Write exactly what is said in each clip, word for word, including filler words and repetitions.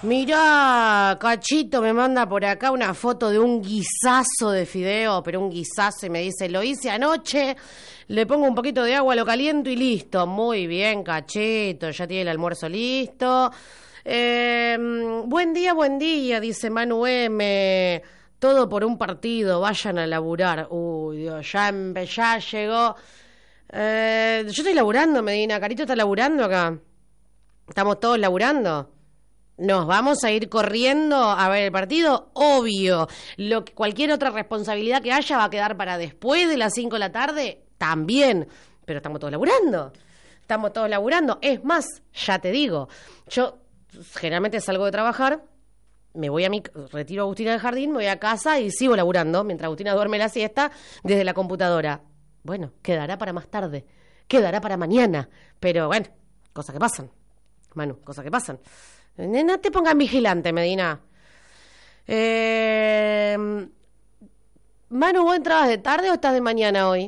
Mirá, Cachito me manda por acá una foto de un guisazo de fideo, pero un guisazo, y me dice, lo hice anoche, le pongo un poquito de agua, lo caliento y listo. Muy bien, Cachito, ya tiene el almuerzo listo. Eh, buen día, buen día, dice Manu M. Todo por un partido, vayan a laburar. Uy, Dios, ya, ya llegó. Eh, yo estoy laburando, Medina. Carito está laburando acá. ¿Estamos todos laburando? ¿Nos vamos a ir corriendo a ver el partido? Obvio. Lo que, cualquier otra responsabilidad que haya va a quedar para después de las cinco de la tarde, también. Pero estamos todos laburando. Estamos todos laburando. Es más, ya te digo, yo generalmente salgo de trabajar, me voy a mi, retiro a Agustina del jardín, me voy a casa y sigo laburando mientras Agustina duerme la siesta desde la computadora. Bueno, quedará para más tarde, quedará para mañana, pero bueno, cosas que pasan, Manu, cosas que pasan. No te pongas vigilante, Medina. Eh, Manu, ¿vos entrabas de tarde o estás de mañana hoy?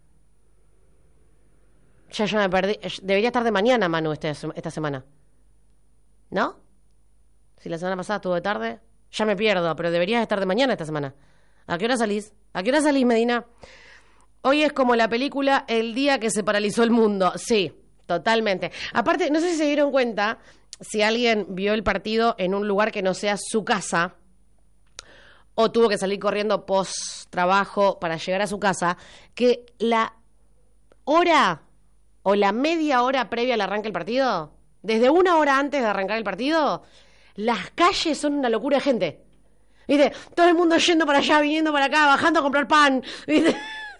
Ya yo me perdí. Debería estar de mañana, Manu, este, esta semana. ¿No? Si la semana pasada estuvo de tarde, ya me pierdo, pero deberías estar de mañana esta semana. ¿A qué hora salís? ¿A qué hora salís, Medina? Hoy es como la película El día que se paralizó el mundo. Sí, totalmente. Aparte, no sé si se dieron cuenta, si alguien vio el partido en un lugar que no sea su casa, o tuvo que salir corriendo post trabajo para llegar a su casa, que la hora o la media hora previa al arranque del partido, desde una hora antes de arrancar el partido, las calles son una locura de gente. ¿Viste? Todo el mundo yendo para allá, viniendo para acá, bajando a comprar pan. ¿Viste?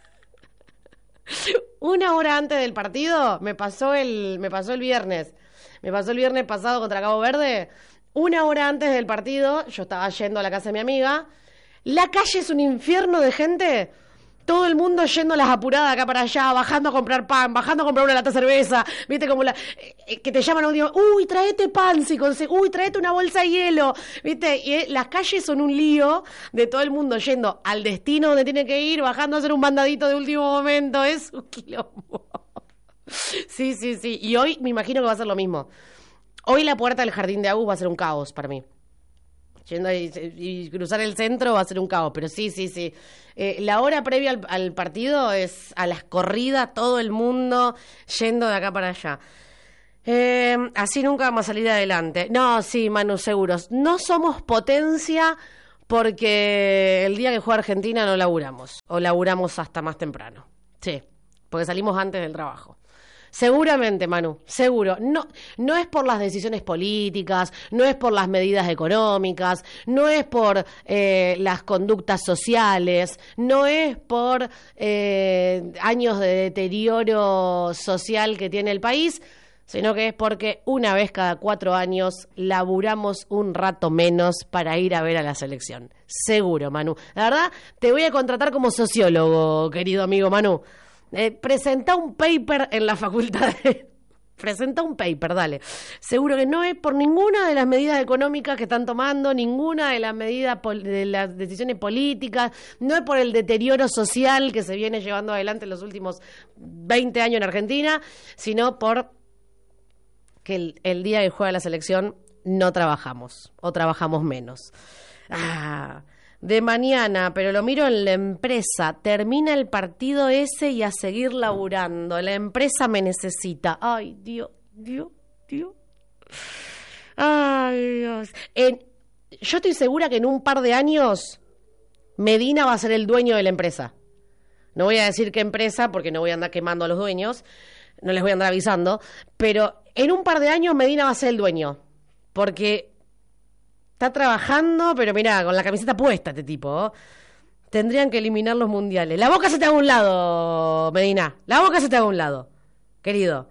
Una hora antes del partido, me pasó el, me pasó el viernes. Me pasó el viernes pasado contra Cabo Verde. Una hora antes del partido, yo estaba yendo a la casa de mi amiga. La calle es un infierno de gente. Todo el mundo yendo a las apuradas acá para allá, bajando a comprar pan, bajando a comprar una lata de cerveza, viste, como la eh, que te llaman a un día, uy, traete pan, si conse- uy, traete una bolsa de hielo, viste, y eh, las calles son un lío de todo el mundo yendo al destino donde tiene que ir, bajando a hacer un mandadito de último momento, es un quilombo. Sí, sí, sí, y hoy me imagino que va a ser lo mismo. Hoy la puerta del jardín de Agus va a ser un caos para mí. Yendo y, y cruzar el centro va a ser un caos, pero sí, sí, sí. Eh, la hora previa al, al partido es a las corridas, todo el mundo yendo de acá para allá. Eh, así nunca vamos a salir adelante. No, sí, Manu, seguros. No somos potencia porque el día que juega Argentina no laburamos, o laburamos hasta más temprano. Sí, porque salimos antes del trabajo. Seguramente, Manu, seguro. No, no es por las decisiones políticas, no es por las medidas económicas, no es por eh, las conductas sociales, no es por eh, años de deterioro social que tiene el país, sino que es porque una vez cada cuatro años laburamos un rato menos para ir a ver a la selección. Seguro, Manu. La verdad, te voy a contratar como sociólogo, querido amigo Manu. Eh, presenta un paper en la facultad de... Presenta un paper, dale. Seguro que no es por ninguna de las medidas económicas que están tomando, ninguna de las medidas pol- de las decisiones políticas, no es por el deterioro social que se viene llevando adelante en los últimos veinte años en Argentina, sino por que el, el día que juega la selección no trabajamos, o trabajamos menos. Ah... De mañana, pero lo miro en la empresa. Termina el partido ese y a seguir laburando. La empresa me necesita. Ay, Dios, Dios, Dios. Ay, Dios. En, yo estoy segura que en un par de años Medina va a ser el dueño de la empresa. No voy a decir qué empresa porque no voy a andar quemando a los dueños. No les voy a andar avisando. Pero en un par de años Medina va a ser el dueño. Porque... está trabajando, pero mirá, con la camiseta puesta este tipo. Tendrían que eliminar los mundiales. La boca se te haga a un lado, Medina. La boca se te haga a un lado, querido.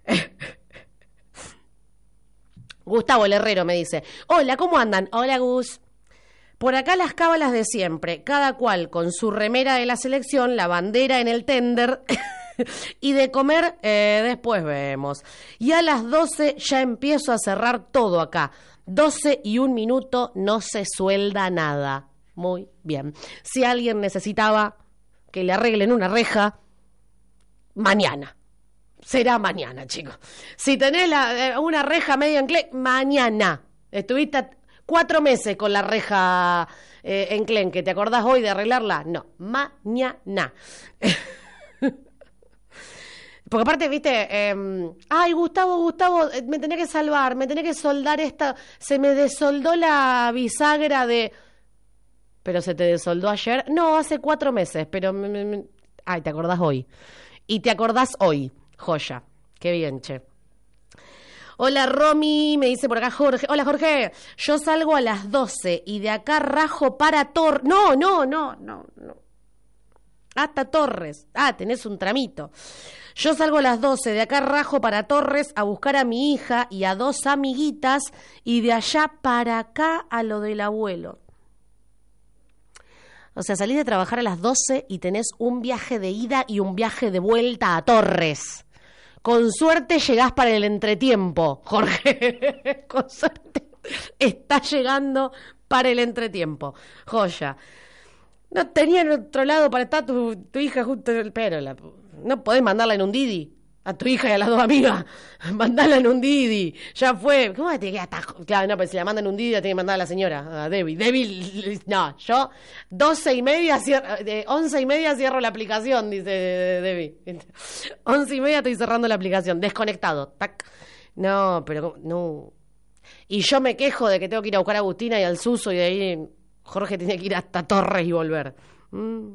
Gustavo el Herrero me dice, hola, ¿cómo andan? Hola, Gus. Por acá las cábalas de siempre. Cada cual con su remera de la selección, la bandera en el tender... y de comer, eh, después vemos. Y a las doce ya empiezo a cerrar todo acá. doce y un minuto, no se suelda nada. Muy bien. Si alguien necesitaba que le arreglen una reja, mañana. Será mañana, chicos. Si tenés la, una reja medio enclé, mañana. Estuviste cuatro meses con la reja eh, enclenque. ¿Te acordás hoy de arreglarla? No, mañana. Porque aparte, viste, eh, ay, Gustavo, Gustavo, me tenía que salvar, me tenía que soldar esta, se me desoldó la bisagra de... ¿Pero se te desoldó ayer? No, hace cuatro meses, pero... Me, me, me... Ay, ¿te acordás hoy? Y te acordás hoy, joya. Qué bien, che. Hola, Romy, me dice por acá Jorge. Hola, Jorge, yo salgo a las doce y de acá rajo para Torres. No, no, no, no, no. Hasta Torres. Ah, tenés un tramito. Yo salgo a las doce, de acá rajo para Torres a buscar a mi hija y a dos amiguitas y de allá para acá a lo del abuelo. O sea, salís de trabajar a las doce y tenés un viaje de ida y un viaje de vuelta a Torres. Con suerte llegás para el entretiempo, Jorge. Con suerte estás llegando para el entretiempo. Joya. No tenía en otro lado para estar tu, tu hija justo en el pero. La, no podés mandarla en un Didi. A tu hija y a las dos amigas. Mandala en un Didi. Ya fue. ¿Cómo te queda atajo? Claro, no, pero si la mandan en un Didi la tiene que mandar a la señora. A Debbie. Debbie, no, yo doce y media, cierro, de once y media cierro la aplicación, dice Debbie. Once y media estoy cerrando la aplicación. Desconectado. Tac. No, pero no. Y yo me quejo de que tengo que ir a buscar a Agustina y al Suso y de ahí Jorge tiene que ir hasta Torres y volver. Mm.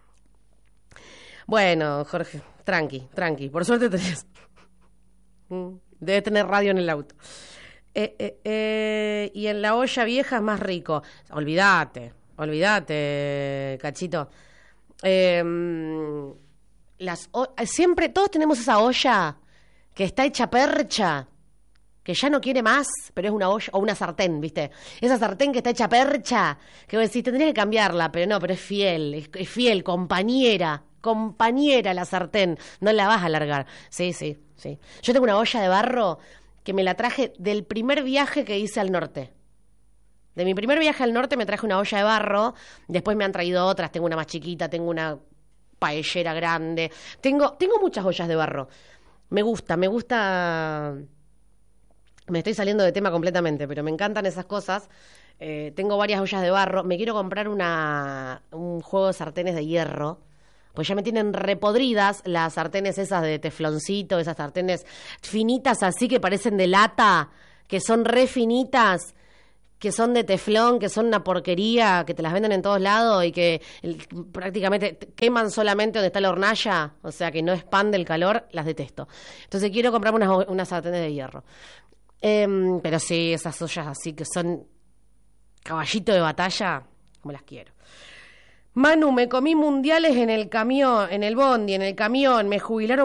Bueno, Jorge, tranqui, tranqui. Por suerte tenés... Debes tener radio en el auto. Eh, eh, eh, y en la olla vieja es más rico. Olvídate, olvídate, cachito. Eh, las o- siempre, todos tenemos esa olla que está hecha percha, que ya no quiere más, pero es una olla, o una sartén, ¿viste? Esa sartén que está hecha percha, que vos decís, tendría que cambiarla, pero no, pero es fiel, es, es fiel, compañera. Compañera la sartén, no la vas a largar. Sí, sí, sí. Yo tengo una olla de barro que me la traje del primer viaje que hice al norte. De mi primer viaje al norte me traje una olla de barro, después me han traído otras, tengo una más chiquita, tengo una paellera grande, tengo, tengo muchas ollas de barro. Me gusta, me gusta... Me estoy saliendo de tema completamente, pero me encantan esas cosas. Eh, tengo varias ollas de barro, me quiero comprar una un juego de sartenes de hierro. Pues ya me tienen repodridas las sartenes esas de tefloncito, esas sartenes finitas así que parecen de lata, que son re finitas, que son de teflón, que son una porquería, que te las venden en todos lados y que el, prácticamente queman solamente donde está la hornalla, o sea que no expande el calor, las detesto. Entonces quiero comprarme unas, unas sartenes de hierro. Eh, pero sí, esas ollas así que son caballito de batalla, como las quiero. Manu, me comí mundiales en el camión, en el bondi, en el camión, me jubilaron